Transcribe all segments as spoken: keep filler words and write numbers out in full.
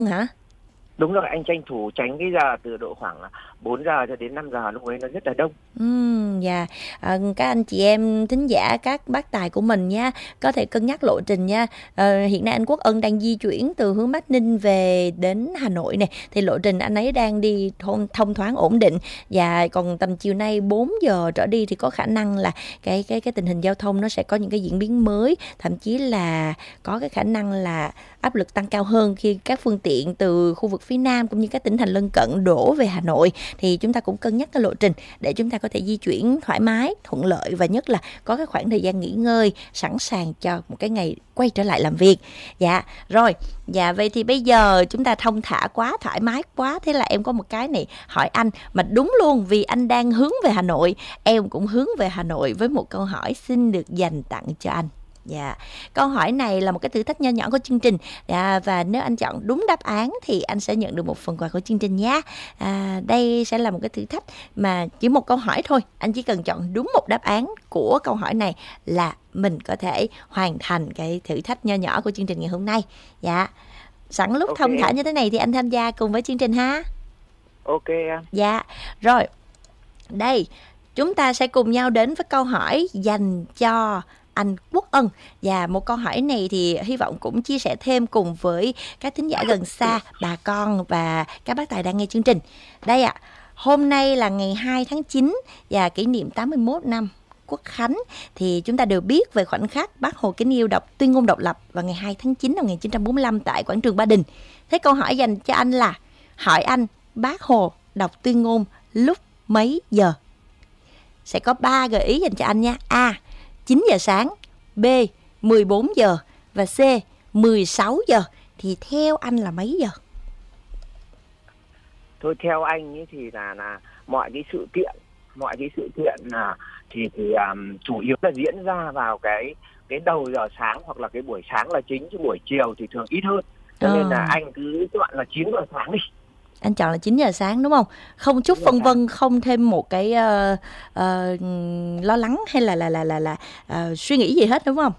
hả? Đúng rồi, anh tranh thủ tránh cái giờ từ độ khoảng bốn giờ cho đến năm giờ, lúc ấy nó rất là đông. Ừm, dạ. À, các anh chị em thính giả, các bác tài của mình nha, có thể cân nhắc lộ trình nha. À, hiện nay anh Quốc Ân đang di chuyển từ hướng Bắc Ninh về đến Hà Nội nè, thì lộ trình anh ấy đang đi thông, thông thoáng ổn định. Và còn tầm chiều nay bốn giờ trở đi thì có khả năng là cái cái cái tình hình giao thông nó sẽ có những cái diễn biến mới, thậm chí là có cái khả năng là áp lực tăng cao hơn khi các phương tiện từ khu vực phía Nam cũng như các tỉnh thành lân cận đổ về Hà Nội. Thì chúng ta cũng cân nhắc cái lộ trình để chúng ta có thể di chuyển thoải mái, thuận lợi và nhất là có cái khoảng thời gian nghỉ ngơi sẵn sàng cho một cái ngày quay trở lại làm việc. Dạ, rồi. Dạ, vậy thì bây giờ chúng ta thông thả quá, thoải mái quá, thế là em có một cái này hỏi anh mà đúng luôn, vì anh đang hướng về Hà Nội, em cũng hướng về Hà Nội với một câu hỏi xin được dành tặng cho anh. Dạ, câu hỏi này là một cái thử thách nho nhỏ của chương trình. Dạ, và nếu anh chọn đúng đáp án thì anh sẽ nhận được một phần quà của chương trình nhé. À, đây sẽ là một cái thử thách mà chỉ một câu hỏi thôi, anh chỉ cần chọn đúng một đáp án của câu hỏi này là mình có thể hoàn thành cái thử thách nho nhỏ của chương trình ngày hôm nay. Dạ, sẵn lúc Ok thông thả em. như thế này thì anh tham gia cùng với chương trình ha. Ok em. Dạ, rồi. Đây, chúng ta sẽ cùng nhau đến với câu hỏi dành cho anh Quốc Ân. Và một câu hỏi này thì hy vọng cũng chia sẻ thêm cùng với các thính giả gần xa, bà con và các bác tài đang nghe chương trình. Đây ạ, à, hôm nay là ngày hai tháng chín và kỷ niệm tám mươi mốt năm Quốc khánh. Thì chúng ta đều biết về khoảnh khắc Bác Hồ kính yêu đọc tuyên ngôn độc lập vào ngày hai tháng chín năm một nghìn chín trăm bốn mươi lăm tại quảng trường Ba Đình. Thế câu hỏi dành cho anh là, hỏi anh Bác Hồ đọc tuyên ngôn lúc mấy giờ? Sẽ có ba gợi ý dành cho anh nha. A. chín giờ sáng, B. mười bốn giờ và C. mười sáu giờ. Thì theo anh là mấy giờ? Thôi theo anh ấy thì là là mọi cái sự kiện, mọi cái sự kiện là thì thì um, chủ yếu là diễn ra vào cái cái đầu giờ sáng hoặc là cái buổi sáng là chính, chứ buổi chiều thì thường ít hơn. Cho ờ. nên là anh cứ chọn là chín giờ sáng đi. Anh chọn là chín giờ sáng đúng không? Không chút phân vân, không thêm một cái uh, uh, lo lắng hay là là là là, là uh, suy nghĩ gì hết đúng không?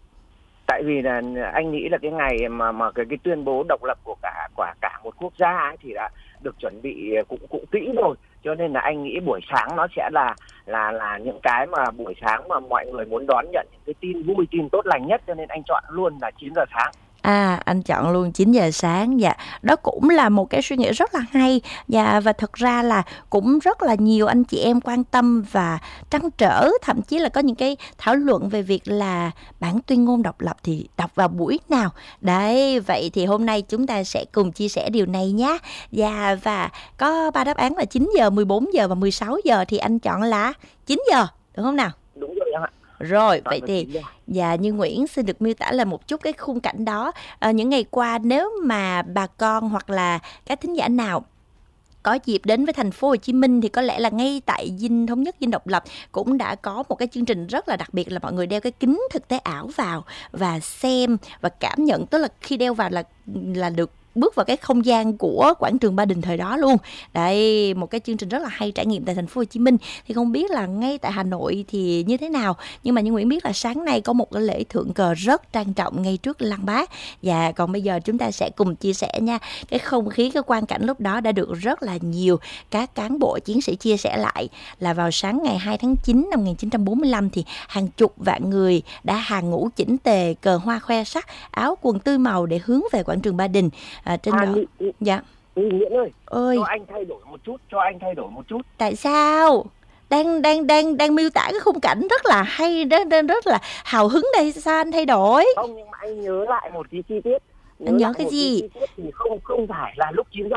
Tại vì là anh nghĩ là cái ngày mà mà cái cái tuyên bố độc lập của cả của cả một quốc gia ấy thì đã được chuẩn bị cũng cũng kỹ rồi, cho nên là anh nghĩ buổi sáng nó sẽ là là là những cái mà buổi sáng mà mọi người muốn đón nhận những cái tin vui, tin tốt lành nhất, cho nên anh chọn luôn là chín giờ sáng. À, anh chọn luôn chín giờ sáng. Dạ, đó cũng là một cái suy nghĩ rất là hay. Dạ, và thật ra là cũng rất là nhiều anh chị em quan tâm và trăn trở, thậm chí là có những cái thảo luận về việc là bản tuyên ngôn độc lập thì đọc vào buổi nào. Đấy, vậy thì hôm nay chúng ta sẽ cùng chia sẻ điều này nhé. Dạ, và có ba đáp án là chín giờ, mười bốn giờ và mười sáu giờ, thì anh chọn là chín giờ, được không nào? Đúng rồi em ạ. Rồi, vậy thì dạ, như Nguyễn xin được miêu tả là một chút cái khung cảnh đó. À, những ngày qua nếu mà bà con hoặc là các thính giả nào có dịp đến với thành phố Hồ Chí Minh thì có lẽ là ngay tại Dinh Thống Nhất, Dinh Độc Lập cũng đã có một cái chương trình rất là đặc biệt là mọi người đeo cái kính thực tế ảo vào và xem và cảm nhận, tức là khi đeo vào là là được bước vào cái không gian của quảng trường Ba Đình thời đó luôn. Đây, một cái chương trình rất là hay trải nghiệm tại thành phố Hồ Chí Minh. Thì không biết là ngay tại Hà Nội thì như thế nào, nhưng mà như Nguyễn biết là sáng nay có một cái lễ thượng cờ rất trang trọng ngay trước Lăng Bác. Và còn bây giờ chúng ta sẽ cùng chia sẻ nha, cái không khí, cái quang cảnh lúc đó đã được rất là nhiều các cán bộ chiến sĩ chia sẻ lại là vào sáng ngày hai tháng chín năm một nghìn chín trăm bốn mươi lăm thì hàng chục vạn người đã hàng ngũ chỉnh tề, cờ hoa khoe sắc, áo quần tươi màu để hướng về quảng trường Ba Đình. À, trên à, đó. Nghị, nghị, dạ. Nguyễn ơi, ơi, cho anh thay đổi một chút, cho anh thay đổi một chút. Tại sao? Đang đang đang đang miêu tả cái khung cảnh rất là hay, rất rất là hào hứng đây, sao anh thay đổi? Không, nhưng mà anh nhớ lại một cái chi tiết. Nhớ Anh nhớ cái gì? Chi tiết thì không không phải là lúc chín giờ.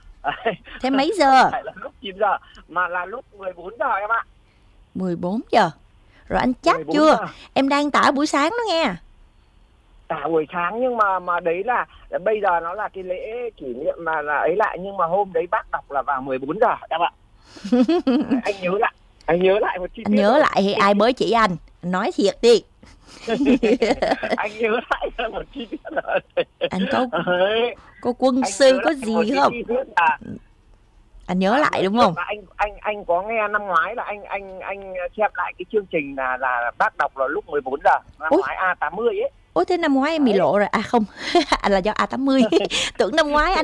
Thế mấy giờ? Không phải là lúc chín giờ mà là lúc mười bốn giờ em ạ. mười bốn giờ. Rồi anh chắc chưa? Giờ. Em đang tả buổi sáng đó nghe. Tả buổi sáng, nhưng mà mà đấy là, là bây giờ nó là cái lễ kỷ niệm mà là ấy lại, nhưng mà hôm đấy bác đọc là vào mười bốn giờ em ạ. Anh nhớ lại, anh nhớ lại một chi tiết. Anh nhớ rồi. Lại thì ai mới chỉ anh? Anh nói thiệt đi. Anh nhớ lại một chi tiết rồi. Anh có có quân sư có gì không? À, anh nhớ à, lại đúng không? Anh anh anh có nghe năm ngoái là anh anh anh xem lại cái chương trình là là bác đọc là lúc mười bốn giờ năm Ủa? ngoái A tám mươi ấy. Ủa thế năm ngoái em bị Đấy. lộ rồi à? Không, anh là do a tám mươi. Tưởng năm ngoái anh